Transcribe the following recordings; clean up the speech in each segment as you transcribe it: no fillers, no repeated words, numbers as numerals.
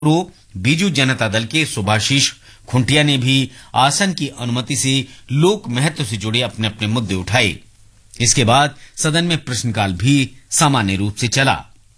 बीजू जनता दल के सुभाशीष खुंटिया ने भी आसन की अनुमति से लोक महत्व से जुड़े अपने अपने मुद्दे उठाए। इसके बाद सदन में प्रश्नकाल भी सामान्य रूप से चला।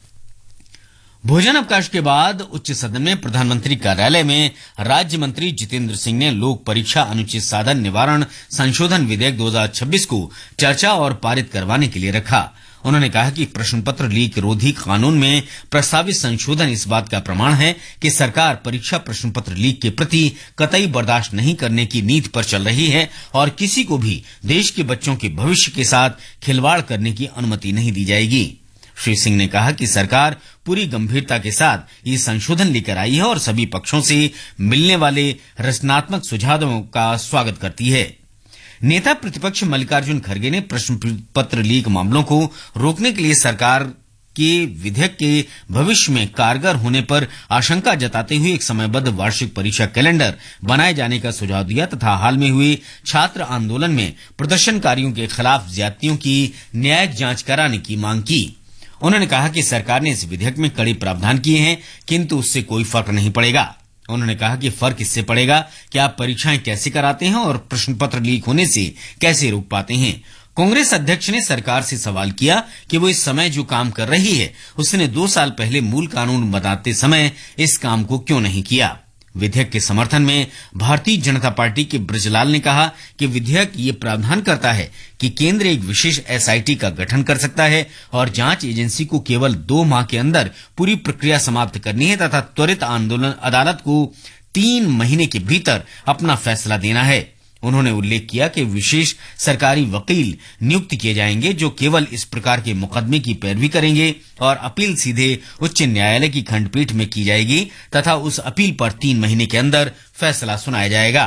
भोजन अवकाश के बाद उच्च सदन में प्रधानमंत्री कार्यालय में राज्य मंत्री जितेंद्र सिंह ने लोक परीक्षा अनुचित साधन निवारण संशोधन विधेयक 2026 को चर्चा और पारित करवाने के लिए रखा। उन्होंने कहा कि प्रश्न पत्र लीक रोधी कानून में प्रस्तावित संशोधन इस बात का प्रमाण है कि सरकार परीक्षा प्रश्न पत्र लीक के प्रति कतई बर्दाश्त नहीं करने की नीति पर चल रही है और किसी को भी देश के बच्चों के भविष्य के साथ खिलवाड़ करने की अनुमति नहीं दी जाएगी। श्री सिंह ने कहा कि सरकार पूरी गंभीरता के साथ ये संशोधन लेकर आई है और सभी पक्षों से मिलने वाले रचनात्मक सुझावों का स्वागत करती है। नेता प्रतिपक्ष मल्लिकार्जुन खड़गे ने प्रश्न पत्र लीक मामलों को रोकने के लिए सरकार के विधेयक के भविष्य में कारगर होने पर आशंका जताते हुए एक समयबद्ध वार्षिक परीक्षा कैलेंडर बनाए जाने का सुझाव दिया तथा हाल में हुए छात्र आंदोलन में प्रदर्शनकारियों के खिलाफ ज्यादतियों की न्यायिक जांच कराने की मांग की। उन्होंने कहा कि सरकार ने इस विधेयक में कड़े प्रावधान किए हैं किंतु उससे कोई फर्क नहीं पड़ेगा। उन्होंने कहा कि फर्क इससे पड़ेगा कि आप परीक्षाएं कैसे कराते हैं और प्रश्न पत्र लीक होने से कैसे रोक पाते हैं। कांग्रेस अध्यक्ष ने सरकार से सवाल किया कि वो इस समय जो काम कर रही है उसने 2 साल पहले मूल कानून बनाते समय इस काम को क्यों नहीं किया। विधेयक के समर्थन में भारतीय जनता पार्टी के ब्रजलाल ने कहा कि विधेयक ये प्रावधान करता है कि केंद्र एक विशेष एसआईटी का गठन कर सकता है और जांच एजेंसी को केवल 2 माह के अंदर पूरी प्रक्रिया समाप्त करनी है तथा त्वरित अदालत को 3 महीने के भीतर अपना फैसला देना है। उन्होंने उल्लेख किया कि विशेष सरकारी वकील नियुक्त किए जाएंगे जो केवल इस प्रकार के मुकदमे की पैरवी करेंगे और अपील सीधे उच्च न्यायालय की खंडपीठ में की जाएगी तथा उस अपील पर 3 महीने के अंदर फैसला सुनाया जाएगा।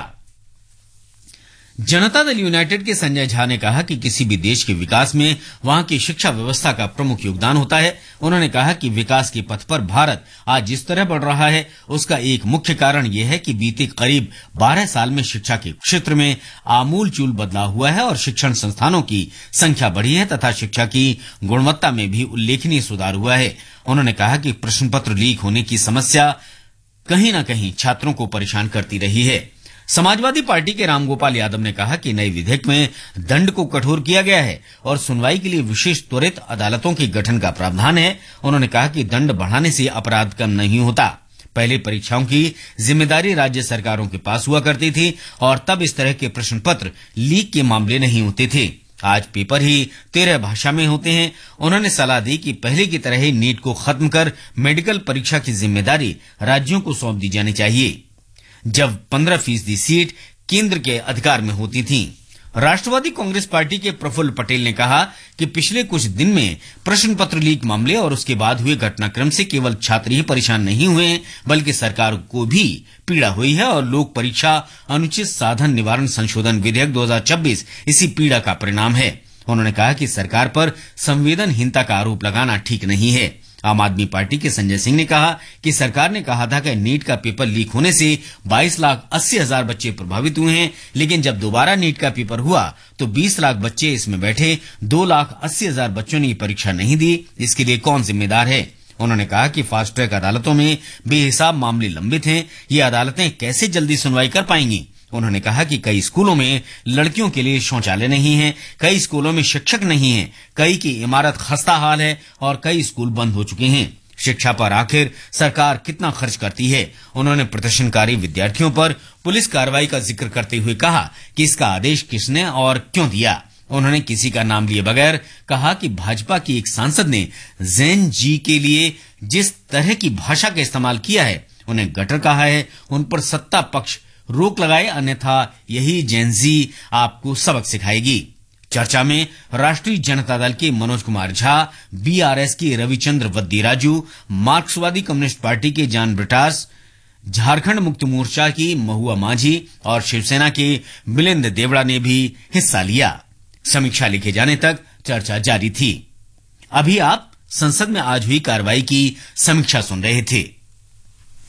जनता दल यूनाइटेड के संजय झा ने कहा कि किसी भी देश के विकास में वहां की शिक्षा व्यवस्था का प्रमुख योगदान होता है। उन्होंने कहा कि विकास के पथ पर भारत आज जिस तरह बढ़ रहा है उसका एक मुख्य कारण यह है कि बीते करीब 12 साल में शिक्षा के क्षेत्र में आमूलचूल बदलाव हुआ है और शिक्षण संस्थानों की संख्या बढ़ी है तथा शिक्षा की गुणवत्ता में भी उल्लेखनीय सुधार हुआ है। उन्होंने कहा कि प्रश्न पत्र लीक होने की समस्या कहीं न कहीं छात्रों को परेशान करती रही है। समाजवादी पार्टी के रामगोपाल यादव ने कहा कि नए विधेयक में दंड को कठोर किया गया है और सुनवाई के लिए विशेष त्वरित अदालतों के गठन का प्रावधान है। उन्होंने कहा कि दंड बढ़ाने से अपराध कम नहीं होता। पहले परीक्षाओं की जिम्मेदारी राज्य सरकारों के पास हुआ करती थी और तब इस तरह के प्रश्न पत्र लीक के मामले नहीं होते थे। आज पेपर ही 13 भाषा में होते हैं। उन्होंने सलाह दी कि पहले की तरह ही नीट को खत्म कर मेडिकल परीक्षा की जिम्मेदारी राज्यों को सौंप दी जानी चाहिए जब 15% सीट केंद्र के अधिकार में होती थी। राष्ट्रवादी कांग्रेस पार्टी के प्रफुल्ल पटेल ने कहा कि पिछले कुछ दिन में प्रश्न पत्र लीक मामले और उसके बाद हुए घटनाक्रम से केवल छात्र ही परेशान नहीं हुए हैं बल्कि सरकार को भी पीड़ा हुई है और लोक परीक्षा अनुचित साधन निवारण संशोधन विधेयक 2026 इसी पीड़ा का परिणाम है। उन्होंने कहा कि सरकार पर संवेदनहीनता का आरोप लगाना ठीक नहीं है। आम आदमी पार्टी के संजय सिंह ने कहा कि सरकार ने कहा था कि नीट का पेपर लीक होने से 22,80,000 बच्चे प्रभावित हुए हैं, लेकिन जब दोबारा नीट का पेपर हुआ तो 20 लाख बच्चे इसमें बैठे, 2,80,000 बच्चों ने ये परीक्षा नहीं दी। इसके लिए कौन जिम्मेदार है। उन्होंने कहा कि फास्ट ट्रैक अदालतों में बेहिसाब मामले लंबित हैं, ये अदालतें कैसे जल्दी सुनवाई कर पाएंगी। उन्होंने कहा कि कई स्कूलों में लड़कियों के लिए शौचालय नहीं है, कई स्कूलों में शिक्षक नहीं है, कई की इमारत खस्ता हाल है और कई स्कूल बंद हो चुके हैं। शिक्षा पर आखिर सरकार कितना खर्च करती है। उन्होंने प्रदर्शनकारी विद्यार्थियों पर पुलिस कार्रवाई का जिक्र करते हुए कहा कि इसका आदेश किसने और क्यों दिया। उन्होंने किसी का नाम लिए बगैर कहा कि भाजपा की एक सांसद ने जैन जी के लिए जिस तरह की भाषा का इस्तेमाल किया है, उन्हें गटर कहा है, उन पर सत्ता पक्ष रोक लगाए, अन्यथा यही जेनजी आपको सबक सिखाएगी। चर्चा में राष्ट्रीय जनता दल के मनोज कुमार झा, बीआरएस के रविचंद्र वद्दीराजू, मार्क्सवादी कम्युनिस्ट पार्टी के जॉन ब्रिटास, झारखंड मुक्त मोर्चा की महुआ माझी और शिवसेना के मिलिंद देवड़ा ने भी हिस्सा लिया। समीक्षा लिखे जाने तक चर्चा जारी थी। अभी आप संसद में आज हुई कार्रवाई की समीक्षा सुन रहे थे।